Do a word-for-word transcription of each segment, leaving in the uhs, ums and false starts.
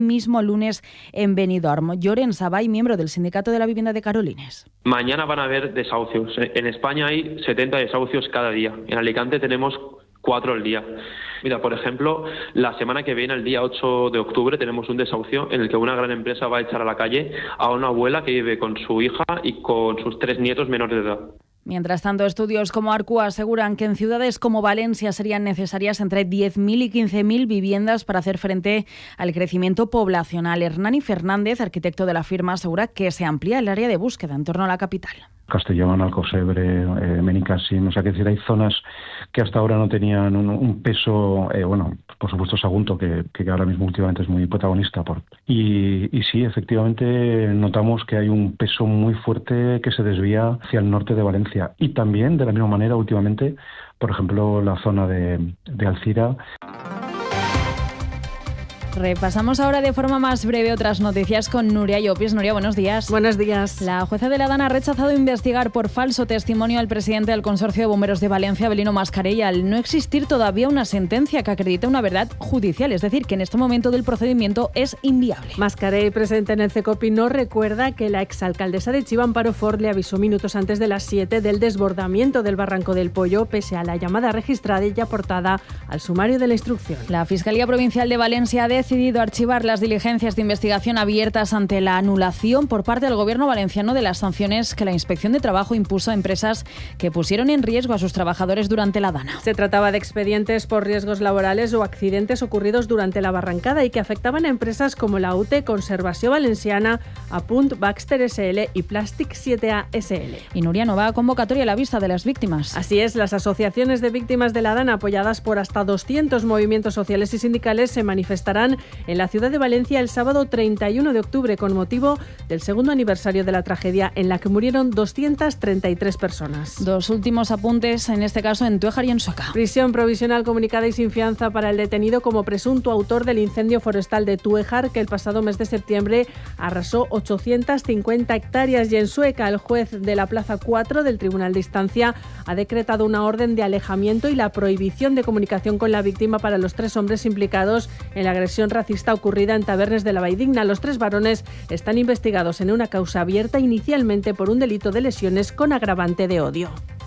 mismo lunes en Benidorm. Lloren Sabay, miembro del Sindicato de la Vivienda de Carolines. Mañana van a haber desahucios. En España hay setenta desahucios cada día. En Alicante tenemos cuatro al día. Mira, por ejemplo, la semana que viene, el día ocho de octubre, tenemos un desahucio en el que una gran empresa va a echar a la calle a una abuela que vive con su hija y con sus tres nietos menores de edad. Mientras tanto, estudios como Arcua aseguran que en ciudades como Valencia serían necesarias entre diez mil y quince mil viviendas para hacer frente al crecimiento poblacional. Hernani Fernández, arquitecto de la firma, asegura que se amplía el área de búsqueda en torno a la capital. Castellón, Alcocebre, eh, Benicàssim, o sea, que decir, hay zonas que hasta ahora no tenían un, un peso, eh, bueno, por supuesto Sagunto, que, que ahora mismo últimamente es muy protagonista. Por, y, y sí, efectivamente notamos que hay un peso muy fuerte que se desvía hacia el norte de Valencia y también, de la misma manera, últimamente, por ejemplo, la zona de, de Alcira. Repasamos ahora de forma más breve otras noticias con Nuria Llopis. Nuria, buenos días. Buenos días. La jueza de la Dana ha rechazado investigar por falso testimonio al presidente del Consorcio de Bomberos de Valencia, Belino Mascarell, al no existir todavía una sentencia que acredite una verdad judicial, es decir, que en este momento del procedimiento es inviable. Mascarell, presente en el CECOPI, no recuerda que la exalcaldesa de Chiva, Amparo Fort, le avisó minutos antes de las siete del desbordamiento del Barranco del Pollo, pese a la llamada registrada y aportada al sumario de la instrucción. La Fiscalía Provincial de Valencia ha decidido archivar las diligencias de investigación abiertas ante la anulación por parte del Gobierno valenciano de las sanciones que la Inspección de Trabajo impuso a empresas que pusieron en riesgo a sus trabajadores durante la Dana. Se trataba de expedientes por riesgos laborales o accidentes ocurridos durante la barrancada y que afectaban a empresas como la U T E, Conservació Valenciana, Apunt, Baxter S L y Plastic siete A S L. Y Nuria, no va a convocatoria a la vista de las víctimas. Así es, las asociaciones de víctimas de la Dana, apoyadas por hasta doscientos movimientos sociales y sindicales, se manifestarán en la ciudad de Valencia el sábado treinta y uno de octubre con motivo del segundo aniversario de la tragedia en la que murieron doscientas treinta y tres personas. Dos últimos apuntes, en este caso en Tuéjar y en Soca. Prisión provisional comunicada y sin fianza para el detenido como presunto autor del incendio forestal de Tuéjar, que el pasado mes de septiembre arrasó ochocientas cincuenta hectáreas, y en Sueca el juez de la Plaza cuatro del Tribunal de Instancia ha decretado una orden de alejamiento y la prohibición de comunicación con la víctima para los tres hombres implicados en la agresión racista ocurrida en Tabernes de la Valldigna. Los tres varones están investigados en una causa abierta inicialmente por un delito de lesiones con agravante de odio.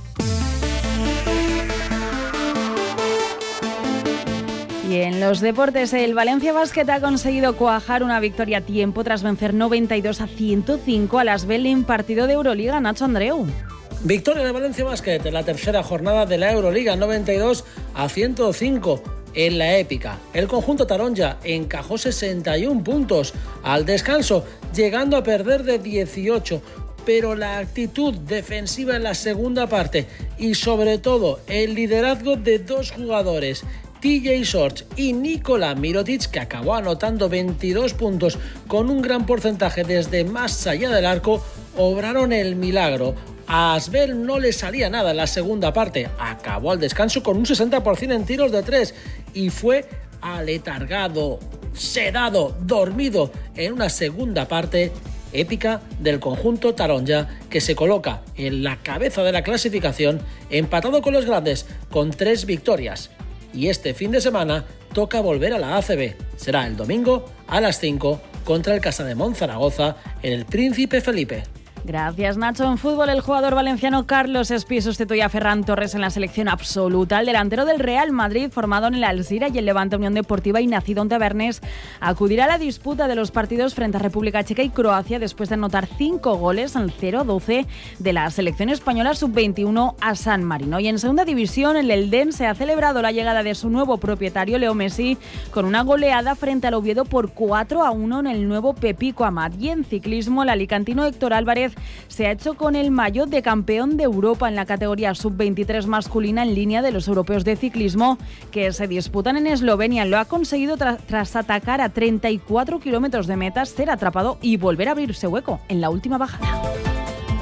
Y en los deportes, el Valencia Basket ha conseguido cuajar una victoria a tiempo tras vencer noventa y dos a ciento cinco a las Belén, partido de Euroliga. Nacho Andreu. Victoria de Valencia Basket en la tercera jornada de la Euroliga, noventa y dos a ciento cinco. En la épica, el conjunto taronja encajó sesenta y un puntos al descanso, llegando a perder de dieciocho, pero la actitud defensiva en la segunda parte y sobre todo el liderazgo de dos jugadores, T J Shorts y Nikola Mirotic, que acabó anotando veintidós puntos con un gran porcentaje desde más allá del arco, obraron el milagro. A Asbel no le salía nada en la segunda parte, acabó al descanso con un sesenta por ciento en tiros de tres y fue aletargado, sedado, dormido en una segunda parte épica del conjunto taronja, que se coloca en la cabeza de la clasificación, empatado con los grandes, con tres victorias. Y este fin de semana toca volver a la A C B. Será el domingo a las cinco contra el Casademont Zaragoza en el Príncipe Felipe. Gracias, Nacho. En fútbol, el jugador valenciano Carlos Espí sustituye a Ferran Torres en la selección absoluta. El delantero del Real Madrid, formado en el Alzira y el Levante Unión Deportiva y nacido en Tabernes, acudirá a la disputa de los partidos frente a República Checa y Croacia después de anotar cinco goles en cero doce de la selección española sub veintiuno a San Marino. Y en segunda división, el Eldense ha celebrado la llegada de su nuevo propietario, Leo Messi, con una goleada frente al Oviedo por cuatro a uno en el nuevo Pepico Amat. Y en ciclismo, el alicantino Héctor Álvarez se ha hecho con el maillot de campeón de Europa en la categoría sub veintitrés masculina en línea de los europeos de ciclismo que se disputan en Eslovenia. Lo ha conseguido tra- tras atacar a treinta y cuatro kilómetros de meta, ser atrapado y volver a abrirse hueco en la última bajada.